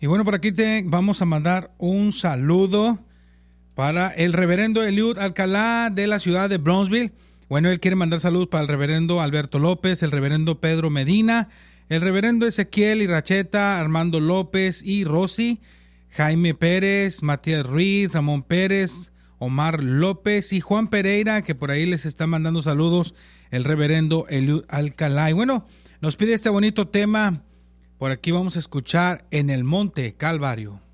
Y bueno, por aquí te vamos a mandar un saludo para el reverendo Eliud Alcalá de la ciudad de Brownsville. Bueno, él quiere mandar saludos para el reverendo Alberto López, el reverendo Pedro Medina, el reverendo Ezequiel Iracheta, Armando López y Rosy, Jaime Pérez, Matías Ruiz, Ramón Pérez, Omar López y Juan Pereira, que por ahí les está mandando saludos el reverendo Eliud Alcalá. Y bueno, nos pide este bonito tema. Por aquí vamos a escuchar En el Monte Calvario.